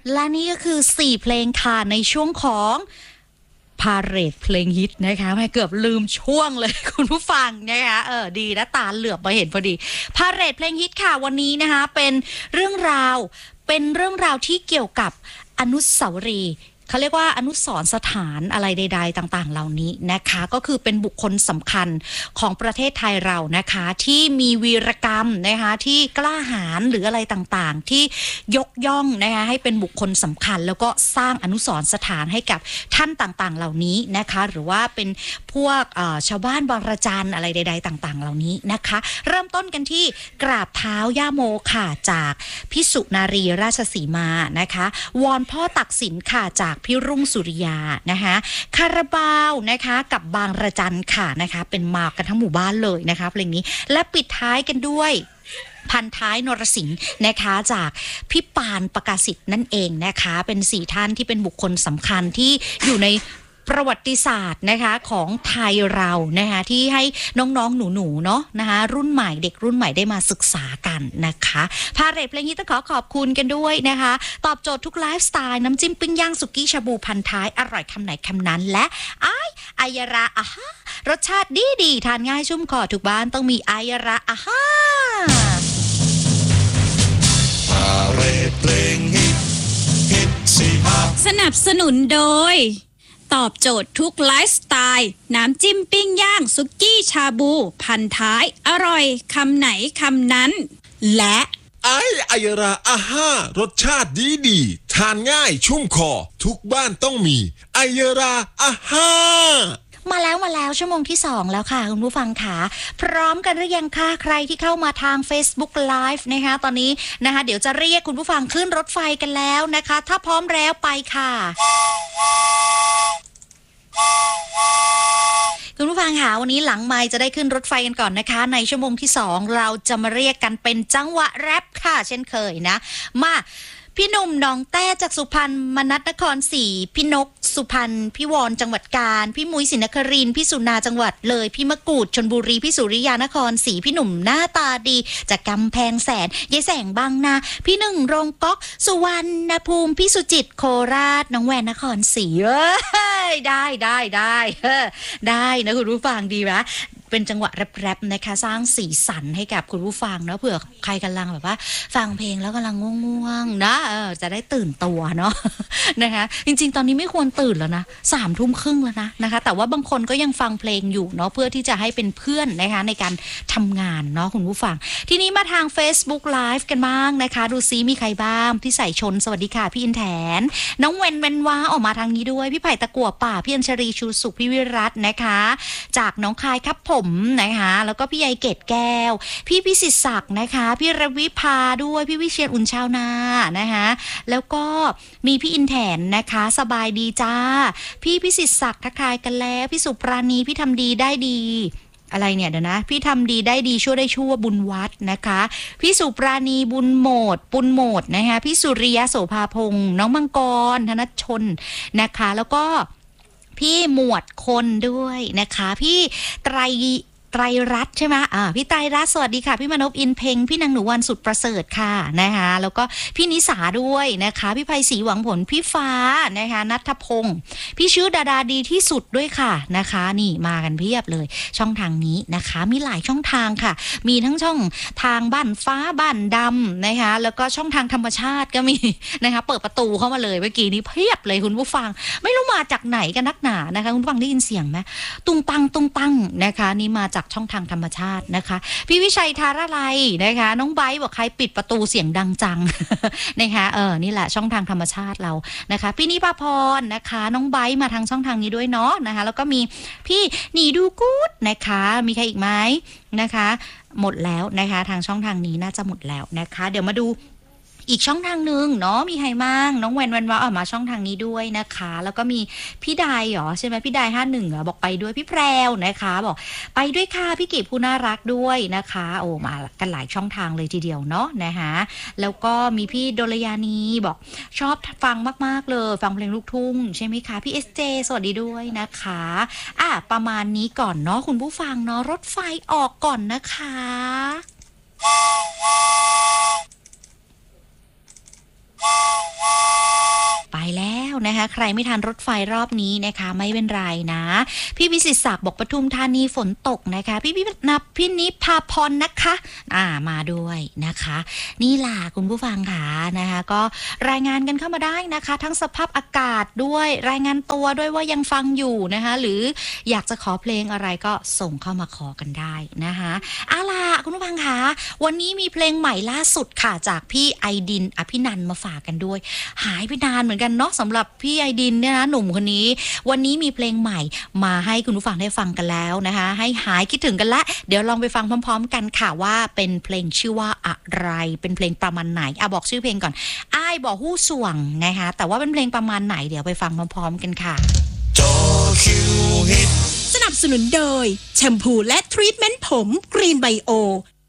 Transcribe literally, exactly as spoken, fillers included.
และนี่ก็คือสี่เพลงค่ะในช่วงของพาเหรดเพลงฮิตนะคะแม่เกือบลืมช่วงเลยคุณผู้ฟังนะคะเออดีนะตาเหลือบมาเห็นพอดีพาเหรดเพลงฮิตค่ะวันนี้นะคะเป็นเรื่องราวเป็นเรื่องราวที่เกี่ยวกับอนุสาวรีย์เขาเรียกว่าอนุสรณ์สถานอะไรใดๆต่างๆเหล่านี้นะคะก็คือเป็นบุคคลสำคัญของประเทศไทยเรานะคะที่มีวีรกรรมนะคะที่กล้าหาญหรืออะไรต่างๆที่ยกย่องนะคะให้เป็นบุคคลสำคัญแล้วก็สร้างอนุสรณ์สถานให้กับท่านต่างๆเหล่านี้นะคะหรือว่าเป็นพวกชาวบ้านบางระจันอะไรใดๆต่างๆเหล่านี้นะคะเริ่มต้นกันที่กราบเท้าย่าโมค่ะจากพิสุนารีราชสีมานะคะวอนพ่อตักสินค่ะจากพี่รุ่งสุริยานะคะคาราบาวนะคะกับบางระจันค่ะนะคะเป็นมากันทั้งหมู่บ้านเลยนะคะเพลงนี้และปิดท้ายกันด้วยพันท้ายนรสิงห์นะคะจากพี่ปานประกาศสิทธิ์นั่นเองนะคะเป็นสี่ท่านที่เป็นบุคคลสำคัญที่อยู่ในประวัติศาสตร์นะคะของไทยเรานะคะที่ให้น้องๆหนูๆเนาะนะคะรุ่นใหม่เด็กรุ่นใหม่ได้มาศึกษากันนะคะพาเหรดเพลงนี้ต้องขอขอบคุณกันด้วยนะคะตอบโจทย์ทุกไลฟ์สไตล์น้ำจิ้มปิ้งย่างสุกี้ชาบูพันท้ายอร่อยคำไหนคำนั้นและไออายราอาฮารสชาติดีดีทานง่ายชุ่มคอทุกบ้านต้องมีอายราอาฮาพาเหรดเพลงฮิตฮิตสิฮะสนับสนุนโดยตอบโจทย์ทุกไลฟ์สไตล์น้ำจิ้มปิ้งย่างสุกี้ชาบูพันท้ายอร่อยคำไหนคำนั้นและไออายราอาห้ารสชาติดีดีทานง่ายชุ่มคอทุกบ้านต้องมีอายราอาห้ามาแล้วมาแล้วชั่วโมงที่สองแล้วค่ะคุณผู้ฟังค่ะพร้อมกันหรือยังคะใครที่เข้ามาทาง Facebook Live นะคะตอนนี้นะคะเดี๋ยวจะเรียกคุณผู้ฟังขึ้นรถไฟกันแล้วนะคะถ้าพร้อมแล้วไปค่ะคุณผู้ฟังค่ะวันนี้หลังไมค์จะได้ขึ้นรถไฟกันก่อนนะคะในชั่วโมงที่สองเราจะมาเรียกกันเป็นจังหวะแรปค่ะเช่นเคยนะมาพี่หนุ่มหนองแต้จากสุพรรณมนัสนครศรีพี่นกสุพรรณพี่วอนจังหวัดกาญพี่มุ้ยศรีนครินทร์พี่สุนาจังหวัดเลยพี่มะกูดชลบุรีพี่สุริยานครศรีพี่หนุ่มหน้าตาดีจากกำแพงแสนยายแสงบางนาพี่หนึ่งโรงก๊อกสุวรรณภูมิพี่สุจิตโคราชน้องแวนนครศรีเอ้ยได้ได้ได้ได้นะคุณผู้ฟังดีไหมเป็นจังหวะแรปๆนะคะสร้างสีสันให้กับคุณผู้ฟังเนาะเผื่อใครกำลังแบบว่าฟังเพลงแล้วกำลังง่วงๆนะเออจะได้ตื่นตัวเนาะนะคะจริงๆตอนนี้ไม่ควรตื่นแล้วนะสามทุ่มครึ่งแล้วนะนะคะแต่ว่าบางคนก็ยังฟังเพลงอยู่เนาะเพื่อที่จะให้เป็นเพื่อนนะคะในการทำงานเนาะคุณผู้ฟังทีนี้มาทาง Facebook Live กันบ้างนะคะดูซิมีใครบ้างพี่ใส่ชนสวัสดีค่ะพี่อินแถนน้องเวนเวนว้าออกมาทางนี้ด้วยพี่ไผ่ตะกั่วป่าพี่อัญชรีชูสุขพี่วิรัตน์นะคะจากน้องคายครับผมนะคะแล้วก็พี่ใยเกตแก้วพี่พิสิทธิ์ศักดิ์นะคะพี่รวิภาด้วยพี่วิเชียรอุ่นชาวนานะคะแล้วก็มีพี่อินแถนนะคะสบายดีจ้าพี่พิสิทธิ์ศักดิ์ทักทายกันแล้วพี่สุปราณีพี่ทำดีได้ดีอะไรเนี่ยเดี๋ยวนะพี่ทำดีได้ดีชั่วได้ชั่วบุญวัดนะคะพี่สุปราณีบุญโหมดปุณโหมดนะคะพี่สุริยะโสภาพงษ์น้องมังกรธนชนนะคะแล้วก็พี่หมวดคนด้วยนะคะพี่ไตรไตรรัตน์ใช่ไหมอ่าพี่ไตรรัตน์สวัสดีค่ะพี่มนพอินเพ็งพี่นางหนูวันสุดประเสริฐค่ะนะคะแล้วก็พี่นิสาด้วยนะคะพี่ไพศรีหวังผลพี่ฟ้านะคะณัฐพงศ์พี่ชื่อดาดาดีที่สุดด้วยค่ะนะคะนี่มากันเพียบเลยช่องทางนี้นะคะมีหลายช่องทางค่ะมีทั้งช่องทางบ้านฟ้าบ้านดำนะคะแล้วก็ช่องทางธรรมชาติก็มีนะคะเปิดประตูเข้ามาเลยเมื่อกี้นี้เพียบเลยคุณผู้ฟังไม่รู้มาจากไหนกันนักหนานะคะคุณผู้ฟังได้ยินเสียงไหมตุ้งตังตุ้งตังนะคะนี่มาจากช่องทางธรรมชาตินะคะพี่วิชัยทาราไลนะคะน้องไบร์ทบอกใครปิดประตูเสียงดังจัง นะคะเออนี่แหละช่องทางธรรมชาติเรานะคะพี่นิพาพรนะคะน้องไบร์ทมาทางช่องทางนี้ด้วยเนาะนะคะแล้วก็มีพี่หนีดูกู๊ดนะคะมีใครอีกไหมนะคะหมดแล้วนะคะทางช่องทางนี้น่าจะหมดแล้วนะคะเดี๋ยวมาดูอีกช่องทางหนึ่งเนาะมีใครบ้างน้องแวนแวนว่าออกมาช่องทางนี้ด้วยนะคะแล้วก็มีพี่ดายเหรอใช่ไหมพี่ดายห้าหนึ่งเหรอบอกไปด้วยพี่แพรวนะคะบอกไปด้วยค่ะพี่กีบผู้น่ารักด้วยนะคะโอ้มากันหลายช่องทางเลยทีเดียวเนาะนะคะแล้วก็มีพี่โดลยานีบอกชอบฟังมากๆเลยฟังเพลงลูกทุ่งใช่ไหมคะพี่เอสเจสวัสดีด้วยนะคะอ่ะประมาณนี้ก่อนเนาะคุณผู้ฟังเนาะรถไฟออกก่อนนะคะWow, wow. แล้วนะคะใครไม่ทันรถไฟรอบนี้นะคะไม่เป็นไรนะพี่วิสิตศักดิ์บอกปทุมธานีฝนตกนะคะพี่พี่นับพี่นิพาพรนะคะอ่ามาด้วยนะคะนี่ล่ะคุณผู้ฟังค่ะนะคะก็รายงานกันเข้ามาได้นะคะทั้งสภาพอากาศด้วยรายงานตัวด้วยว่ายังฟังอยู่นะคะหรืออยากจะขอเพลงอะไรก็ส่งเข้ามาขอกันได้นะคะเอาล่ะคุณผู้ฟังค่ะวันนี้มีเพลงใหม่ล่าสุดค่ะจากพี่ไอดินอภินันท์มาฝากกันด้วยหายไปนานเหมือนกันเนาะสำหรับพี่ไอดินเนี่ยนะหนุ่มคนนี้วันนี้มีเพลงใหม่มาให้คุณผู้ฟังได้ฟังกันแล้วนะคะให้หายคิดถึงกันละเดี๋ยวลองไปฟังพร้อมๆกันค่ะว่าเป็นเพลงชื่อว่าอะไรเป็นเพลงประมาณไหนอ่ะบอกชื่อเพลงก่อนอ้ายบอกฮู้ส่วงนะคะแต่ว่าเป็นเพลงประมาณไหนเดี๋ยวไปฟังพร้อมๆกันค่ะสนับสนุนโดยแชมพูและทรีทเมนต์ผมกรีนไบโอ